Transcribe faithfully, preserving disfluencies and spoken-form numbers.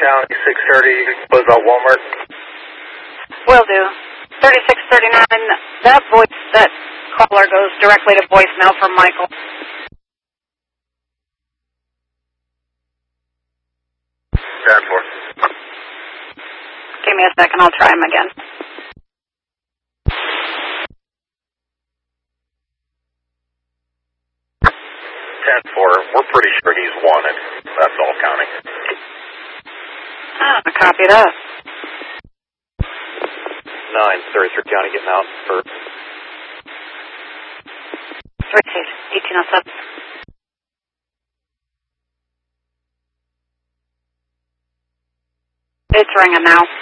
County, six thirty, close out Walmart. Will do. thirty-six thirty-nine, that voice, that caller goes directly to voicemail from Michael. ten four. Give me a second, I'll try him again. ten four, we're pretty sure he's wanted. That's all county. Ah, copy that. nine, thirty-three County getting out for... three eighteen oh seven. It's ringing now.